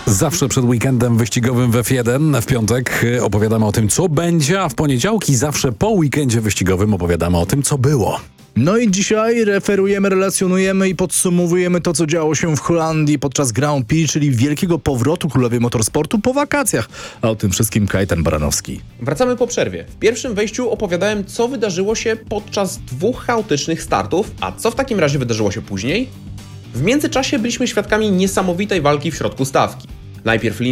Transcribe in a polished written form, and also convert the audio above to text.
Zawsze przed weekendem wyścigowym w F1 w piątek opowiadamy o tym, co będzie, a w poniedziałki zawsze po weekendzie wyścigowym opowiadamy o tym, co było. No i dzisiaj referujemy, relacjonujemy i podsumowujemy to, co działo się w Holandii podczas Grand Prix, czyli wielkiego powrotu królowej motorsportu po wakacjach. A o tym wszystkim Kajetan Baranowski. Wracamy po przerwie. W pierwszym wejściu opowiadałem, co wydarzyło się podczas 2 chaotycznych startów, a co w takim razie wydarzyło się później? W międzyczasie byliśmy świadkami niesamowitej walki w środku stawki. Najpierw